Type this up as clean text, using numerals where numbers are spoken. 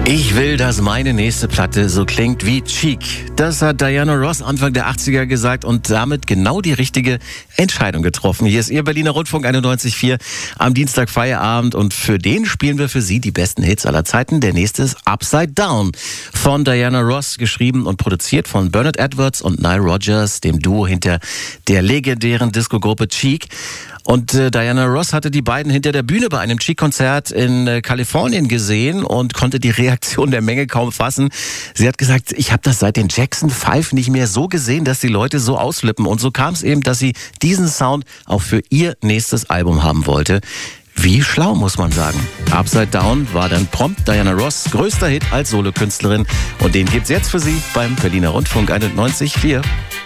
Ich will, dass meine nächste Platte so klingt wie Cheek. Das hat Diana Ross Anfang der 80er gesagt und damit genau die richtige Entscheidung getroffen. Hier ist Ihr Berliner Rundfunk 91.4 am Dienstag Feierabend und für den spielen wir für Sie die besten Hits aller Zeiten. Der nächste ist Upside Down von Diana Ross, geschrieben und produziert von Bernard Edwards und Nile Rodgers, dem Duo hinter der legendären Disco-Gruppe Cheek. Und Diana Ross hatte die beiden hinter der Bühne bei einem Cheek-Konzert in Kalifornien gesehen und konnte die Reaktion der Menge kaum fassen. Sie hat gesagt, ich habe das seit den Jackson 5 nicht mehr so gesehen, dass die Leute so ausflippen. Und so kam es eben, dass sie diesen Sound auch für ihr nächstes Album haben wollte. Wie schlau, muss man sagen. Upside Down war dann prompt Diana Ross' größter Hit als Solokünstlerin. Und den gibt's jetzt für Sie beim Berliner Rundfunk 91.4.